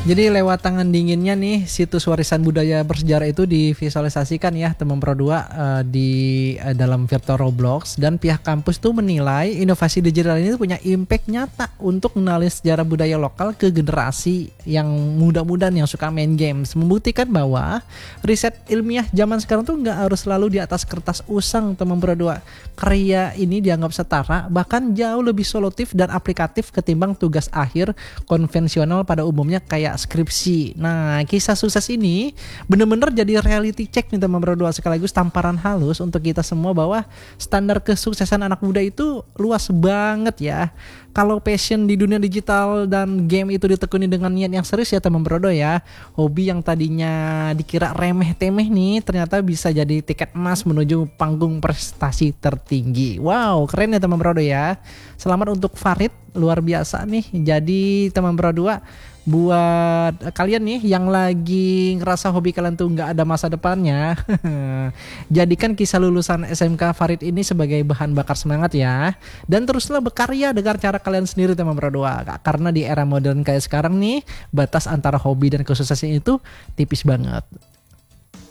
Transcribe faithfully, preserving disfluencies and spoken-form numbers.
Jadi lewat tangan dinginnya nih situs warisan budaya bersejarah itu divisualisasikan ya teman Pro dua uh, di uh, dalam virtual Roblox, dan pihak kampus tuh menilai inovasi digital ini punya impact nyata untuk mengenali sejarah budaya lokal ke generasi yang muda-muda yang suka main games, membuktikan bahwa riset ilmiah zaman sekarang tuh nggak harus selalu di atas kertas usang teman Pro dua. Karya ini dianggap setara, bahkan jauh lebih solutif dan aplikatif ketimbang tugas akhir konvensional pada umumnya kayak skripsi. Nah, kisah sukses ini bener-bener jadi reality check nih teman berdua, sekaligus tamparan halus untuk kita semua bahwa standar kesuksesan anak muda itu luas banget ya. Kalau passion di dunia digital dan game itu ditekuni dengan niat yang serius ya teman berdua ya, hobi yang tadinya dikira remeh-temeh nih ternyata bisa jadi tiket emas menuju panggung prestasi tertinggi. Wow, keren ya teman berdua ya. Selamat untuk Farid, luar biasa nih. Jadi teman berdua, buat kalian nih yang lagi ngerasa hobi kalian tuh nggak ada masa depannya, jadikan kisah lulusan S M K Farid ini sebagai bahan bakar semangat ya, dan teruslah berkarya dengan cara kalian sendiri teman berdua, karena di era modern kayak sekarang nih batas antara hobi dan kesuksesan itu tipis banget.